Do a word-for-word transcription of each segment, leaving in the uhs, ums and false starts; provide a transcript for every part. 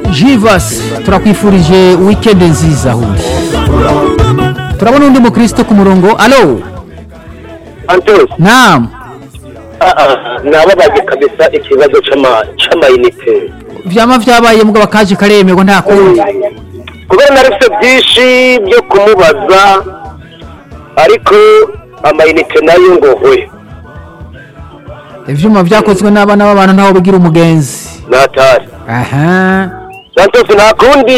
Jivas turakwifurije weekend nziza hundi. Turabona undi mukristo ku murongo. Allo Antos. Naam. Ah ah, nababaje kabisa ikibazo chama chama inite. Vyama vyabaye mugabo kaje karemerwa nta kundi. Kubera narifite byinshi byo kumubaza ariko amayinite nayo ngo hwe. Ivyuma vyakozwe n'abana b'abantu ntaho bigira umugenzi. Natari. Aha. Santos nta kundi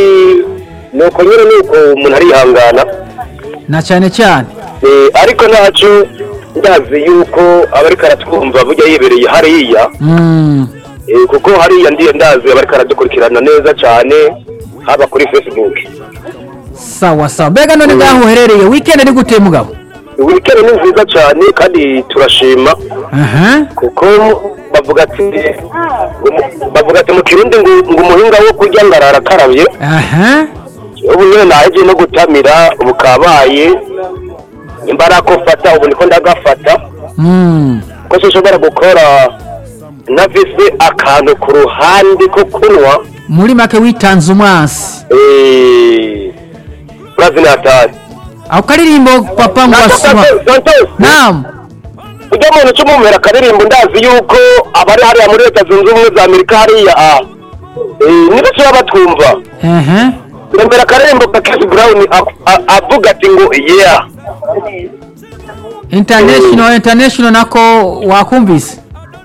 nuko nyine nuko umuntu arihangana. Na cyane cyane. Eh ariko naco ndazi yuko abari karatwumva burya yibereye hariya. Mm. Eh kuko hariya ndiye ndazi abari karadukurikirana neza cyane haba kuri Facebook. Sawa sawa. Mbega none ngaho uherereye weekend ari gute mugabo? Weekend ni nziza cyane kandi turashima. Aha. Kuko bavuga ati bavuga ati mu kirundi ngo ngo umuhinga wo kurya ngarara karabye. Aha. Ubu nyine naje no gutamira ubukabaye imbara ko fata ubu niko ndagafata. Mm. Ko soshobora gukora navise akantu ku ruhande ko kunwa Muri make witanze umwasi. eh Brazinatari. Ako karirimbo papa ngo asuma. Naam. Ujya mu ntu cyumumera karirimbo ndazi yuko abari hariya muri Leta Zunze Ubumwe za Amerika hariya ah eh niba cyo batwumva. Ehe. Nembera karirimbo ka Chris Brown avuga ati ngo yeah. International international nako wakumvise.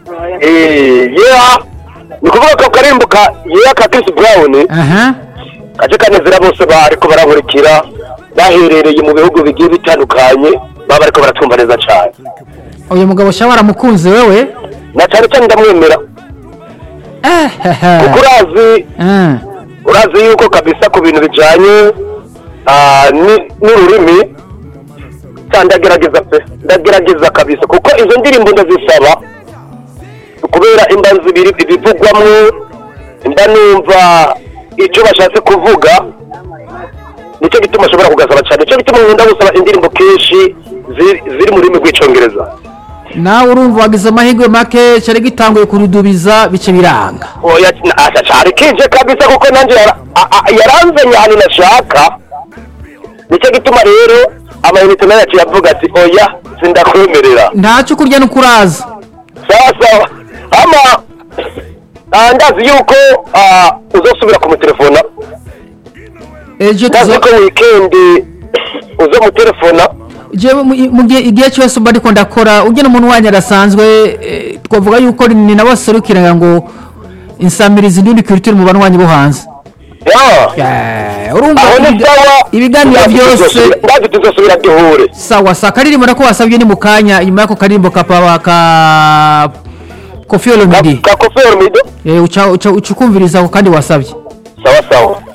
Eh yeah. Nikuvuga ko karirimbo ka yeah ka Chris Brown. Aha. Kaje kanezera bose bariko barankurikira baherereye mu bihugu bigiye bitandukanye baba bariko baratumva neza cyane. Uyu mugabo shawara mukunzi wewe? Na cyane cyane ndamwemera. Eh. Kuko urazi Eh. urazi yuko kabisa ku bintu bijanye ah n'ururimi ndagerageza pe ndagerageza kabisa kuko izo ndirimbo ndazisaba kubera imbanzi biri bivugwamwo imba numva icyo bashatse kuvuga nicyo gituma ashobora kugasaba cyane nicyo gituma nkunda gusaba indirimbo kenshi ziri mu rurimi rw'icyongereza. Nawe urumva wagize amahirwe make cyari gitanguye kurudubiza bice biranga. Oya asa cyari kije kabisa kuko nanje yaranze nyane nashaka nicyo gituma rero amayinite nayo yavuga ati oya sindakwemerera Ntacyo kurya n'ukuraza. sawa sawa ama ndazi yuko uzosubira ku telefona Ejo ndazi ko weekend uzo mu telefona je mu gihe cyose mba ndiko ndakora ugena umuntu wanya arasanzwe twavuga yuko ni nabo serukira ngo insamirizi ndundi culture mu bantu wanyu bo hanze. Ya urumva ibiganiro byose ndazi tuzosubira duhure. Sawa sawa karirimbo nako wasabye ni mukanya nyuma yako karirimbo kapaba ka Koffi Olomide ka Koffi Olomide eh uca uca ukumviriza kandi wasabye. Sawa sawa.